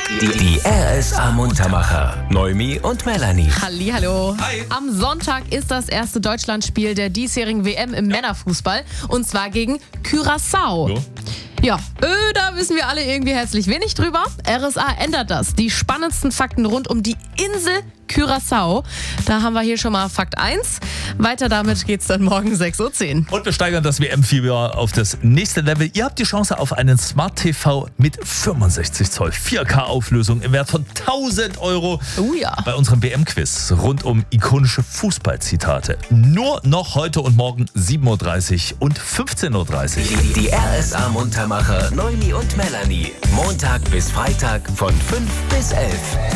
Die RSA Muntermacher. Noemi und Melanie. Hallihallo. Hi. Am Sonntag ist das erste Deutschlandspiel der diesjährigen WM im Männerfußball. Und zwar gegen Curaçao. Ja, da wissen wir alle irgendwie herzlich wenig drüber. RSA ändert das. Die spannendsten Fakten rund um die Insel Curaçao. Da haben wir hier schon mal Fakt 1. Weiter damit geht's dann morgen 6.10 Uhr. Und wir steigern das WM-Fieber auf das nächste Level. Ihr habt die Chance auf einen Smart TV mit 65 Zoll 4K-Auflösung im Wert von 1.000 Euro. Oh ja. Bei unserem WM-Quiz rund um ikonische Fußballzitate. Nur noch heute und morgen 7.30 Uhr und 15.30 Uhr. Die RSA Muntermacher Noemi und Melanie. Montag bis Freitag von 5 bis 11.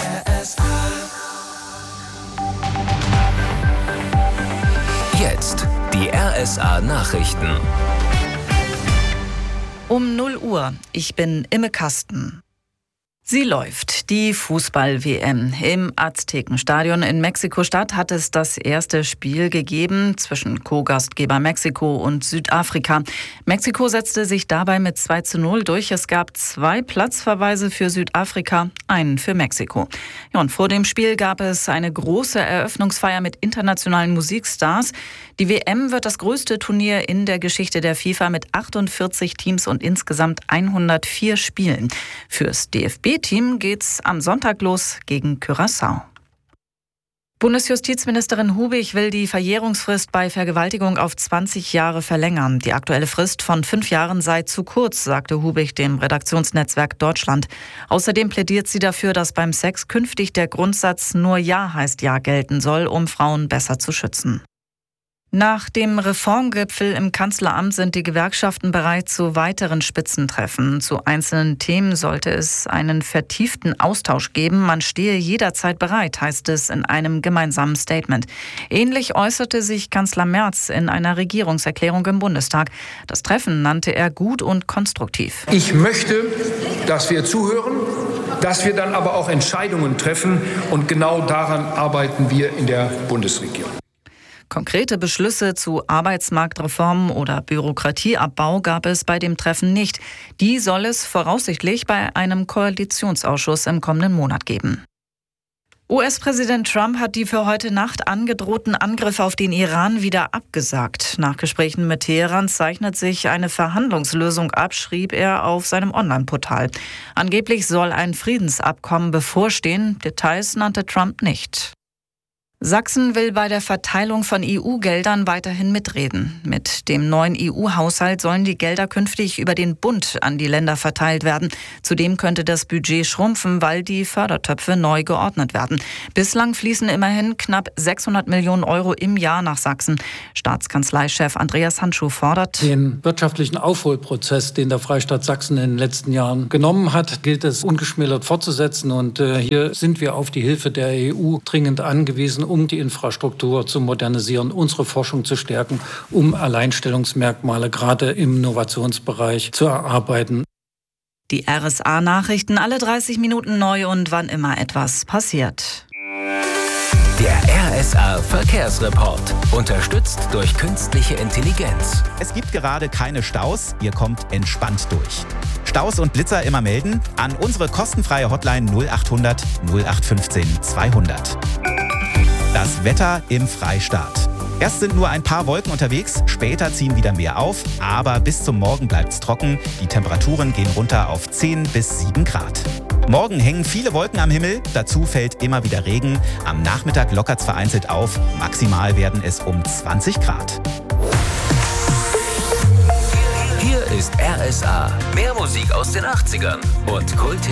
Jetzt die RSA Nachrichten. Um 0 Uhr. Ich bin Imme Kasten. Sie läuft, die Fußball-WM. Im Aztekenstadion in Mexiko-Stadt hat es das erste Spiel gegeben zwischen Co-Gastgeber Mexiko und Südafrika. Mexiko setzte sich dabei mit 2:0 durch. Es gab 2 Platzverweise für Südafrika, einen für Mexiko. Ja, und vor dem Spiel gab es eine große Eröffnungsfeier mit internationalen Musikstars. Die WM wird das größte Turnier in der Geschichte der FIFA mit 48 Teams und insgesamt 104 Spielen. Fürs DFB-Team geht's am Sonntag los gegen Curaçao. Bundesjustizministerin Hubig will die Verjährungsfrist bei Vergewaltigung auf 20 Jahre verlängern. Die aktuelle Frist von 5 Jahren sei zu kurz, sagte Hubig dem Redaktionsnetzwerk Deutschland. Außerdem plädiert sie dafür, dass beim Sex künftig der Grundsatz nur Ja heißt Ja gelten soll, um Frauen besser zu schützen. Nach dem Reformgipfel im Kanzleramt sind die Gewerkschaften bereit zu weiteren Spitzentreffen. Zu einzelnen Themen sollte es einen vertieften Austausch geben. Man stehe jederzeit bereit, heißt es in einem gemeinsamen Statement. Ähnlich äußerte sich Kanzler Merz in einer Regierungserklärung im Bundestag. Das Treffen nannte er gut und konstruktiv. Ich möchte, dass wir zuhören, dass wir dann aber auch Entscheidungen treffen. Und genau daran arbeiten wir in der Bundesregierung. Konkrete Beschlüsse zu Arbeitsmarktreformen oder Bürokratieabbau gab es bei dem Treffen nicht. Die soll es voraussichtlich bei einem Koalitionsausschuss im kommenden Monat geben. US-Präsident Trump hat die für heute Nacht angedrohten Angriffe auf den Iran wieder abgesagt. Nach Gesprächen mit Teheran zeichnet sich eine Verhandlungslösung ab, schrieb er auf seinem Online-Portal. Angeblich soll ein Friedensabkommen bevorstehen. Details nannte Trump nicht. Sachsen will bei der Verteilung von EU-Geldern weiterhin mitreden. Mit dem neuen EU-Haushalt sollen die Gelder künftig über den Bund an die Länder verteilt werden. Zudem könnte das Budget schrumpfen, weil die Fördertöpfe neu geordnet werden. Bislang fließen immerhin knapp 600 Millionen Euro im Jahr nach Sachsen. Staatskanzleichef Andreas Handschuh fordert: Den wirtschaftlichen Aufholprozess, den der Freistaat Sachsen in den letzten Jahren genommen hat, gilt es ungeschmälert fortzusetzen. Und hier sind wir auf die Hilfe der EU dringend angewiesen, um die Infrastruktur zu modernisieren, unsere Forschung zu stärken, um Alleinstellungsmerkmale gerade im Innovationsbereich zu erarbeiten. Die RSA-Nachrichten alle 30 Minuten neu und wann immer etwas passiert. Der RSA Verkehrsreport. Unterstützt durch künstliche Intelligenz. Es gibt gerade keine Staus, ihr kommt entspannt durch. Staus und Blitzer immer melden an unsere kostenfreie Hotline 0800 0815 200. Das Wetter im Freistaat. Erst sind nur ein paar Wolken unterwegs, später ziehen wieder mehr auf, aber bis zum Morgen bleibt's trocken. Die Temperaturen gehen runter auf 10 bis 7 Grad. Morgen hängen viele Wolken am Himmel, dazu fällt immer wieder Regen. Am Nachmittag lockert's vereinzelt auf, maximal werden es um 20 Grad. Hier ist RSA. Mehr Musik aus den 80ern und Kult